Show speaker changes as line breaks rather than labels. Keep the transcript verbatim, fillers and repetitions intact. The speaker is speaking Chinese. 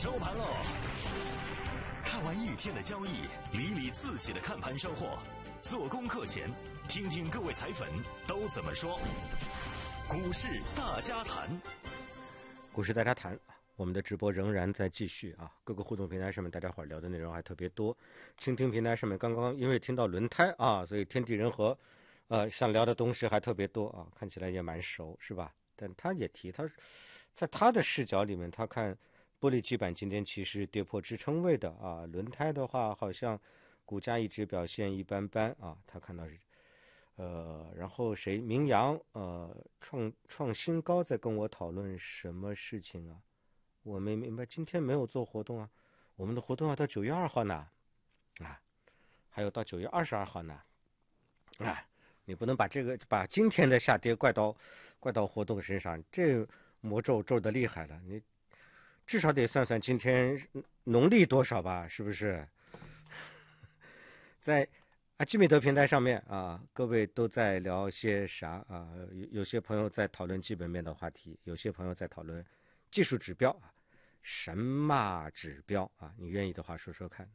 收盘喽！看完一天的交易，理理自己的看盘收获。做功课前，听听各位彩粉都怎么说。股市大家谈，
股市大家谈，我们的直播仍然在继续啊！各个互动平台上面，大家伙聊的内容还特别多。倾听平台上面，刚刚因为听到轮胎啊，所以天地人和，呃，想聊的东西还特别多啊，看起来也蛮熟，是吧？但他也提，他在他的视角里面，他看玻璃基板今天其实跌破支撑位的啊，轮胎的话好像股价一直表现一般般啊，他看到是。呃，然后谁？明阳呃创创新高，在跟我讨论什么事情啊？我没明白，今天没有做活动啊，我们的活动要到九月二号呢，啊，还有到九月二十二号呢，啊，你不能把这个把今天的下跌怪到怪到活动身上，这魔咒咒的厉害了，你至少得算算今天农历多少吧，是不是？在。啊，基美德平台上面啊，各位都在聊些啥啊？有有些朋友在讨论基本面的话题，有些朋友在讨论技术指标啊，什么指标啊？你愿意的话说说看。